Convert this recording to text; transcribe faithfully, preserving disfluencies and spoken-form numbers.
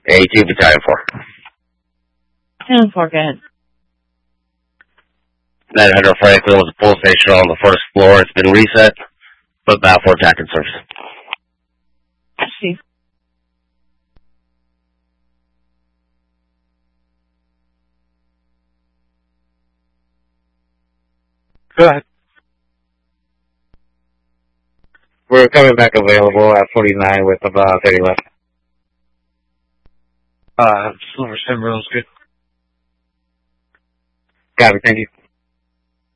eighty-two Battalion four. Battalion four, go ahead. nine hundred Franklin was a pull station on the first floor. It's been reset, but Battle for attack and service. See. Go ahead. We're coming back available at forty-nine with about thirty left. Uh, Silver Simmer's good. Got it, thank you.